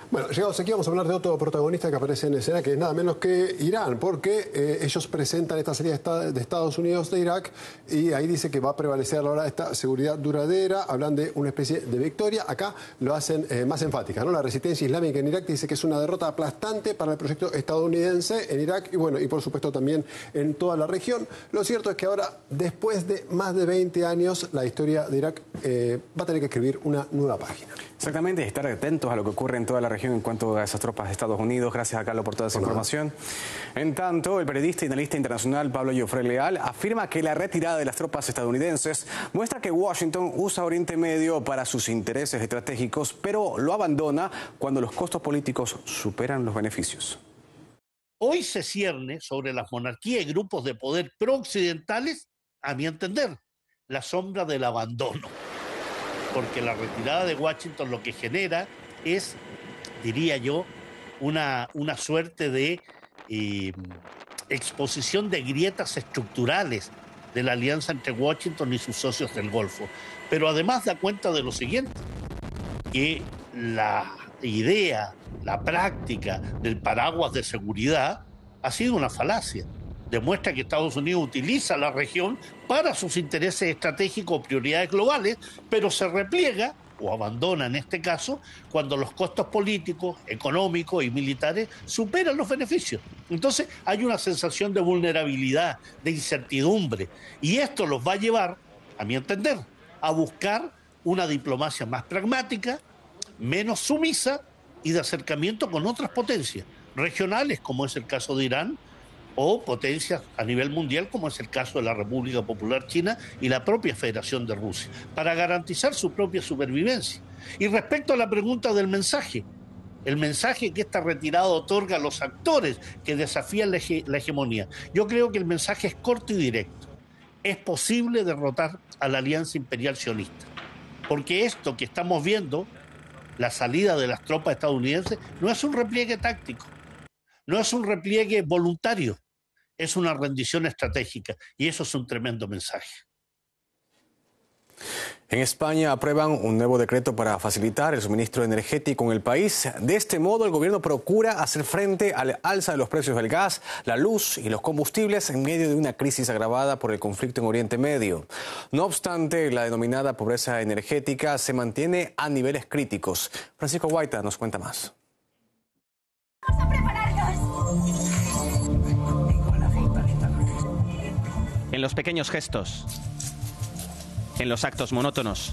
Bueno, llegados aquí vamos a hablar de otro protagonista que aparece en escena, que es nada menos que Irán, porque ellos presentan esta salida de Estados Unidos de Irak y ahí dice que va a prevalecer ahora esta seguridad duradera, hablan de una especie de victoria. Acá lo hacen más enfática, ¿no? La resistencia islámica en Irak dice que es una derrota aplastante para el proyecto estadounidense en Irak y bueno, y por supuesto también en toda la región. Lo cierto es que ahora, después de más de 20 años, la historia de Irak va a tener que escribir una nueva página. Exactamente, estar atentos a lo que ocurre en toda la región en cuanto a esas tropas de Estados Unidos. Gracias a Carlos por toda esa información. En tanto, el periodista y analista internacional Pablo Llofré Leal afirma que la retirada de las tropas estadounidenses muestra que Washington usa Oriente Medio para sus intereses estratégicos, pero lo abandona cuando los costos políticos superan los beneficios. Hoy se cierne sobre las monarquías y grupos de poder pro-occidentales, a mi entender, la sombra del abandono. Porque la retirada de Washington lo que genera es, diría yo, una suerte de exposición de grietas estructurales de la alianza entre Washington y sus socios del Golfo. Pero además da cuenta de lo siguiente, que la idea, la práctica del paraguas de seguridad ha sido una falacia. Demuestra que Estados Unidos utiliza la región para sus intereses estratégicos o prioridades globales, pero se repliega o abandona en este caso cuando los costos políticos, económicos y militares superan los beneficios. Entonces hay una sensación de vulnerabilidad, de incertidumbre, y esto los va a llevar, a mi entender, a buscar una diplomacia más pragmática, menos sumisa y de acercamiento con otras potencias regionales, como es el caso de Irán, o potencias a nivel mundial, como es el caso de la República Popular China y la propia Federación de Rusia, para garantizar su propia supervivencia. Y respecto a la pregunta del mensaje, el mensaje que esta retirada otorga a los actores que desafían la hegemonía, yo creo que el mensaje es corto y directo. Es posible derrotar a la Alianza Imperial Sionista, porque esto que estamos viendo, la salida de las tropas estadounidenses, no es un repliegue táctico, no es un repliegue voluntario, es una rendición estratégica y eso es un tremendo mensaje. En España aprueban un nuevo decreto para facilitar el suministro energético en el país. De este modo, el gobierno procura hacer frente al alza de los precios del gas, la luz y los combustibles en medio de una crisis agravada por el conflicto en Oriente Medio. No obstante, la denominada pobreza energética se mantiene a niveles críticos. Francisco Guaita nos cuenta más. ¡Vamos a prepararnos! En los pequeños gestos, en los actos monótonos,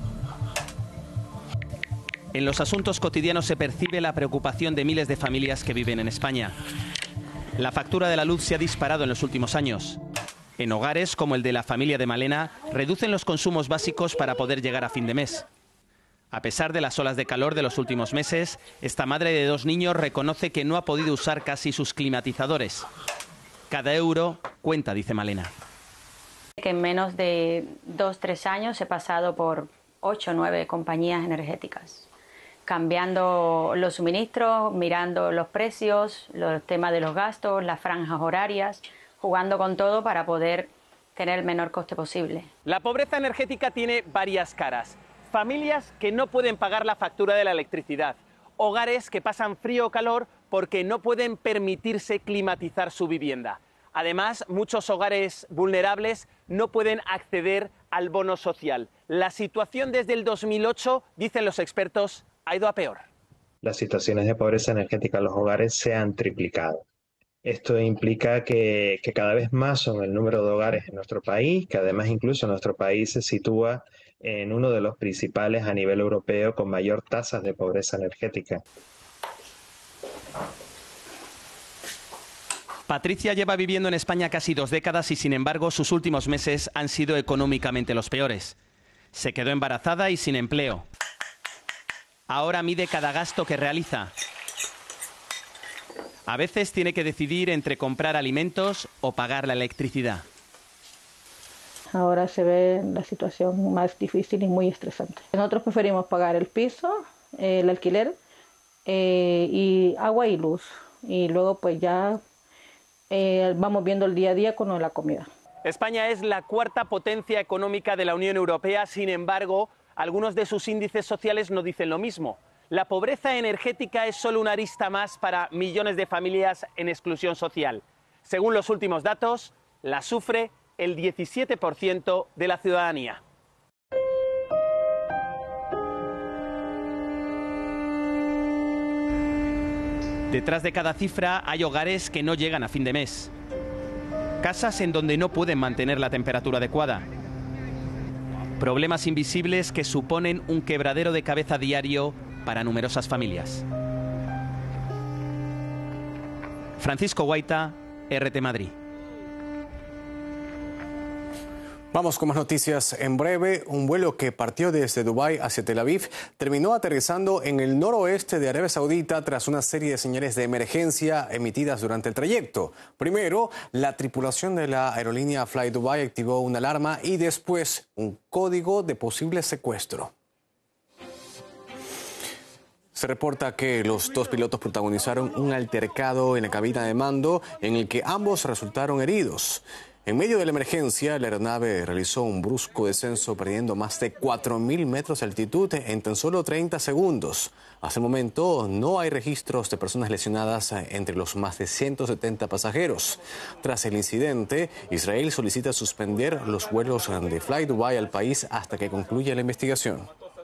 en los asuntos cotidianos se percibe la preocupación de miles de familias que viven en España. La factura de la luz se ha disparado en los últimos años. En hogares como el de la familia de Malena, reducen los consumos básicos para poder llegar a fin de mes. A pesar de las olas de calor de los últimos meses, esta madre de 2 niños reconoce que no ha podido usar casi sus climatizadores. Cada euro cuenta, dice Malena. Que en menos de 2-3 años he pasado por 8 o 9 compañías energéticas, cambiando los suministros, mirando los precios, los temas de los gastos, las franjas horarias, jugando con todo para poder tener el menor coste posible. La pobreza energética tiene varias caras. Familias que no pueden pagar la factura de la electricidad. Hogares que pasan frío o calor porque no pueden permitirse climatizar su vivienda. Además, muchos hogares vulnerables no pueden acceder al bono social. La situación desde el 2008, dicen los expertos, ha ido a peor. Las situaciones de pobreza energética en los hogares se han triplicado. Esto implica que cada vez más son el número de hogares en nuestro país, que además incluso nuestro país se sitúa en uno de los principales a nivel europeo con mayor tasas de pobreza energética. Patricia lleva viviendo en España casi 2 décadas y, sin embargo, sus últimos meses han sido económicamente los peores. Se quedó embarazada y sin empleo. Ahora mide cada gasto que realiza. A veces tiene que decidir entre comprar alimentos o pagar la electricidad. Ahora se ve la situación más difícil y muy estresante. Nosotros preferimos pagar el piso, el alquiler y agua y luz. Y luego pues ya vamos viendo el día a día con la comida. España es la 4ª potencia económica de la Unión Europea, sin embargo, algunos de sus índices sociales no dicen lo mismo. La pobreza energética es solo una arista más para millones de familias en exclusión social. Según los últimos datos, la sufre el 17% de la ciudadanía. Detrás de cada cifra hay hogares que no llegan a fin de mes. Casas en donde no pueden mantener la temperatura adecuada. Problemas invisibles que suponen un quebradero de cabeza diario para numerosas familias. Francisco Guaita, RT Madrid. Vamos con más noticias en breve. Un vuelo que partió desde Dubái hacia Tel Aviv terminó aterrizando en el noroeste de Arabia Saudita tras una serie de señales de emergencia emitidas durante el trayecto. Primero, la tripulación de la aerolínea Fly Dubai activó una alarma y después un código de posible secuestro. Se reporta que los dos pilotos protagonizaron un altercado en la cabina de mando en el que ambos resultaron heridos. En medio de la emergencia, la aeronave realizó un brusco descenso perdiendo más de 4.000 metros de altitud en tan solo 30 segundos. Hasta el momento no hay registros de personas lesionadas entre los más de 170 pasajeros. Tras el incidente, Israel solicita suspender los vuelos de Fly Dubai al país hasta que concluya la investigación.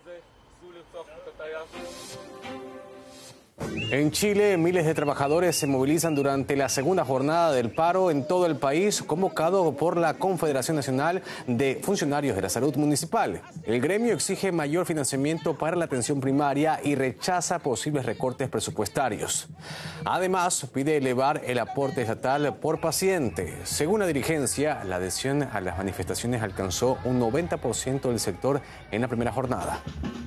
En Chile, miles de trabajadores se movilizan durante la segunda jornada del paro en todo el país, convocado por la Confederación Nacional de Funcionarios de la Salud Municipal. El gremio exige mayor financiamiento para la atención primaria y rechaza posibles recortes presupuestarios. Además, pide elevar el aporte estatal por paciente. Según la dirigencia, la adhesión a las manifestaciones alcanzó un 90% del sector en la primera jornada.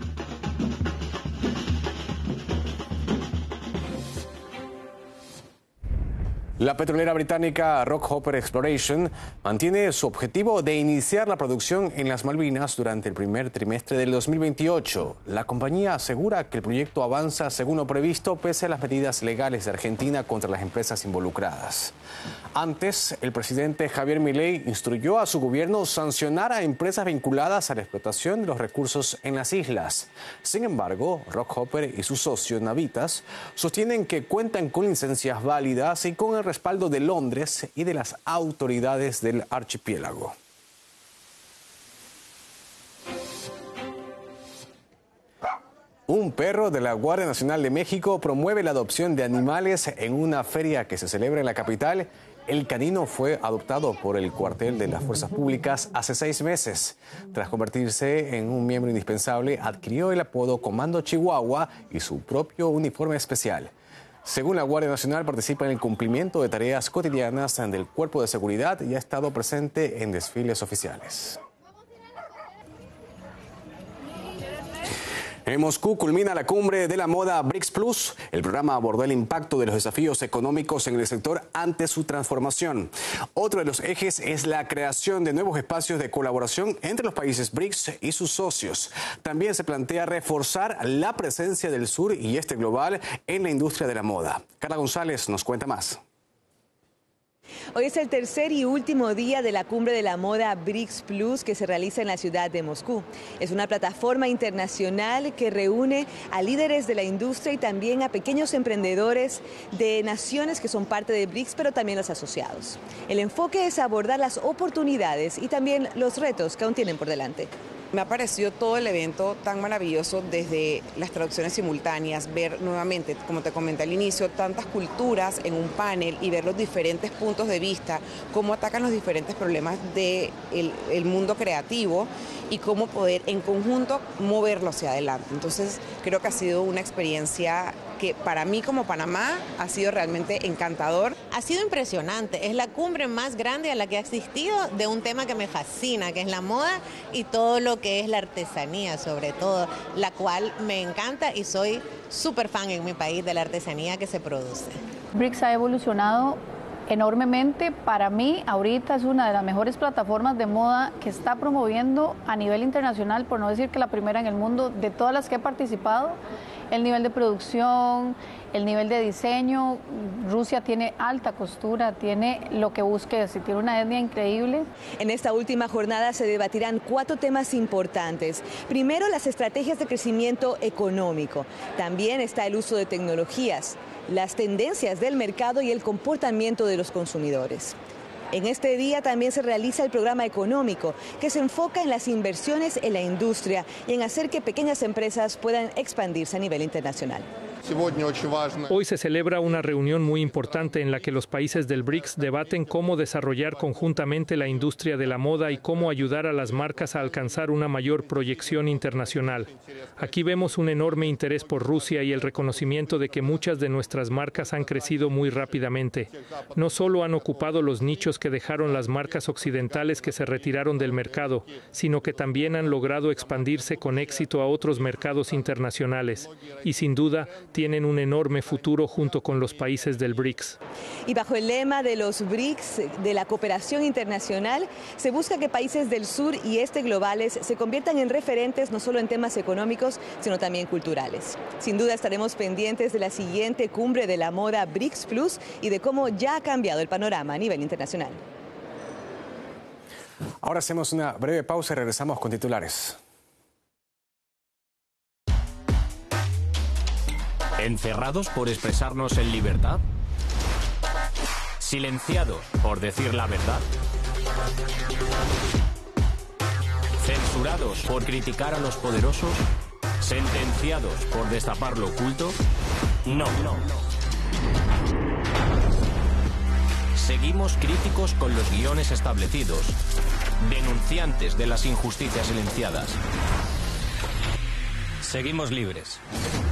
La petrolera británica Rockhopper Exploration mantiene su objetivo de iniciar la producción en las Malvinas durante el primer trimestre del 2028. La compañía asegura que el proyecto avanza según lo previsto pese a las medidas legales de Argentina contra las empresas involucradas. Antes, el presidente Javier Milei instruyó a su gobierno sancionar a empresas vinculadas a la explotación de los recursos en las islas. Sin embargo, Rockhopper y su socio Navitas sostienen que cuentan con licencias válidas y con el respaldo de Londres y de las autoridades del archipiélago. Un perro de la Guardia Nacional de México promueve la adopción de animales en una feria que se celebra en la capital. El canino fue adoptado por el cuartel de las Fuerzas Públicas hace 6 meses. Tras convertirse en un miembro indispensable, adquirió el apodo Comando Chihuahua y su propio uniforme especial. Según la Guardia Nacional, participa en el cumplimiento de tareas cotidianas del Cuerpo de Seguridad y ha estado presente en desfiles oficiales. En Moscú culmina la cumbre de la moda BRICS Plus. El programa abordó el impacto de los desafíos económicos en el sector ante su transformación. Otro de los ejes es la creación de nuevos espacios de colaboración entre los países BRICS y sus socios. También se plantea reforzar la presencia del sur y este global en la industria de la moda. Carla González nos cuenta más. Hoy es el tercer y último día de la cumbre de la moda BRICS Plus que se realiza en la ciudad de Moscú. Es una plataforma internacional que reúne a líderes de la industria y también a pequeños emprendedores de naciones que son parte de BRICS, pero también los asociados. El enfoque es abordar las oportunidades y también los retos que aún tienen por delante. Me ha parecido todo el evento tan maravilloso, desde las traducciones simultáneas, ver nuevamente, como te comenté al inicio, tantas culturas en un panel y ver los diferentes puntos de vista, cómo atacan los diferentes problemas del mundo creativo y cómo poder en conjunto moverlo hacia adelante. Entonces creo que ha sido una experiencia que para mí como Panamá ha sido realmente encantador. Ha sido impresionante, es la cumbre más grande a la que ha existido de un tema que me fascina, que es la moda y todo lo que es la artesanía sobre todo, la cual me encanta y soy súper fan en mi país de la artesanía que se produce. BRICS ha evolucionado enormemente. Para mí, ahorita es una de las mejores plataformas de moda que está promoviendo a nivel internacional, por no decir que la primera en el mundo, de todas las que he participado. el nivel de producción, el nivel de diseño. Rusia tiene alta costura, tiene lo que busque, tiene una etnia increíble. En esta última jornada se debatirán 4 temas importantes. Primero, las estrategias de crecimiento económico. También está el uso de tecnologías, las tendencias del mercado y el comportamiento de los consumidores. En este día también se realiza el programa económico, que se enfoca en las inversiones en la industria y en hacer que pequeñas empresas puedan expandirse a nivel internacional. Hoy se celebra una reunión muy importante en la que los países del BRICS debaten cómo desarrollar conjuntamente la industria de la moda y cómo ayudar a las marcas a alcanzar una mayor proyección internacional. Aquí vemos un enorme interés por Rusia y el reconocimiento de que muchas de nuestras marcas han crecido muy rápidamente. No solo han ocupado los nichos que dejaron las marcas occidentales que se retiraron del mercado, sino que también han logrado expandirse con éxito a otros mercados internacionales. Y sin duda, tienen un enorme futuro junto con los países del BRICS. Y bajo el lema de los BRICS, de la cooperación internacional, se busca que países del sur y este globales se conviertan en referentes no solo en temas económicos, sino también culturales. Sin duda estaremos pendientes de la siguiente cumbre de la moda BRICS Plus y de cómo ya ha cambiado el panorama a nivel internacional. Ahora hacemos una breve pausa y regresamos con titulares. ¿Encerrados por expresarnos en libertad? ¿Silenciados por decir la verdad? ¿Censurados por criticar a los poderosos? ¿Sentenciados por destapar lo oculto? No. Seguimos críticos con los guiones establecidos, denunciantes de las injusticias silenciadas. Seguimos libres.